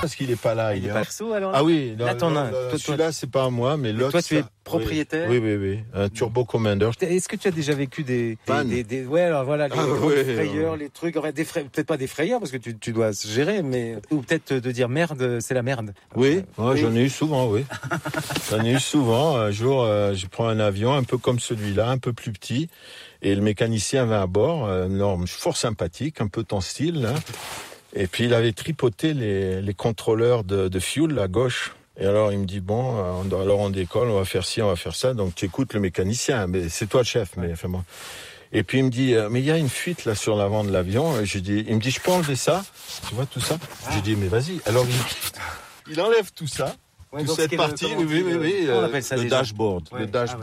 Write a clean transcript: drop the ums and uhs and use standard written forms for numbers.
Parce qu'il est pas là. Il est perso alors. Ah oui, là t'en as. Celui-là, c'est pas à moi, mais l'autre. Toi, tu es propriétaire. Oui. Un Turbo Commander. Est-ce que tu as déjà vécu des ouais, alors voilà, les frayeurs, les trucs, enfin, peut-être pas des frayeurs parce que tu dois se gérer, mais ou peut-être de dire merde, c'est la merde. Oui, j'en ai eu souvent, oui. J'en ai eu souvent. Un jour, je prends un avion un peu comme celui-là, un peu plus petit, et le mécanicien va à bord, un homme fort sympathique, un peu ton style, là. Et puis il avait tripoté les contrôleurs de fuel à gauche. Et alors il me dit alors on décolle, on va faire ci, on va faire ça. Donc tu écoutes le mécanicien, mais c'est toi le chef, mais enfin moi. Et puis il me dit mais il y a une fuite là sur l'avant de l'avion. Et il me dit je peux enlever ça, tu vois tout ça. J'ai dit mais vas-y. Alors il enlève tout ça, toute cette partie. Oui. On appelle ça le déjà dashboard, le dashboard.